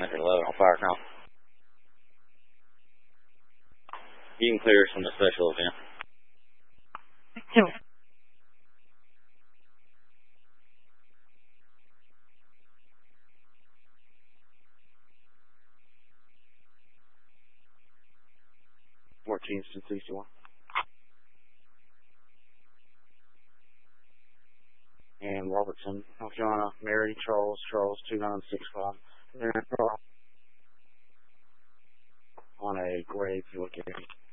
Center 11 on fire count. You can clear us from the special event. Two. Kingston 61. And Robertson, North Carolina, Mary Charles 2965. On a gray Buick.